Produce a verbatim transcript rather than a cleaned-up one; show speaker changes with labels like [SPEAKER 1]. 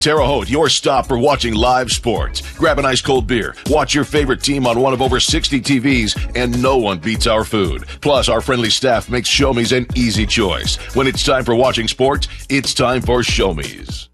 [SPEAKER 1] Terre Haute, your stop for watching live sports. Grab an ice cold beer, watch your favorite team on one of over sixty T Vs, and no one beats our food. Plus, our friendly staff makes Show Me's an easy choice. When it's time for watching sports, it's time for Show Me's.